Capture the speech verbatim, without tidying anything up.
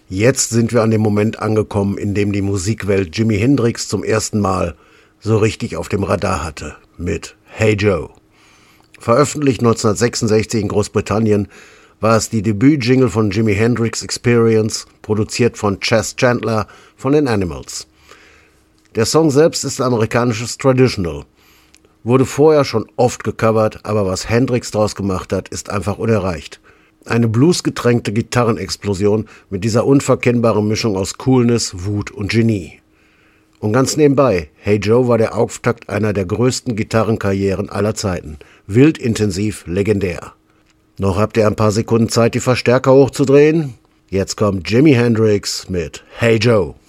Jetzt sind wir an dem Moment angekommen, in dem die Musikwelt Jimi Hendrix zum ersten Mal so richtig auf dem Radar hatte, mit Hey Joe. Veröffentlicht neunzehnhundertsechsundsechzig in Großbritannien, war es die Debüt-Jingle von Jimi Hendrix Experience, produziert von Chas Chandler von den Animals. Der Song selbst ist ein amerikanisches Traditional. Wurde vorher schon oft gecovert, aber was Hendrix draus gemacht hat, ist einfach unerreicht. Eine bluesgetränkte Gitarrenexplosion mit dieser unverkennbaren Mischung aus Coolness, Wut und Genie. Und ganz nebenbei, Hey Joe war der Auftakt einer der größten Gitarrenkarrieren aller Zeiten. Wild, intensiv, legendär. Noch habt ihr ein paar Sekunden Zeit, die Verstärker hochzudrehen? Jetzt kommt Jimi Hendrix mit Hey Joe.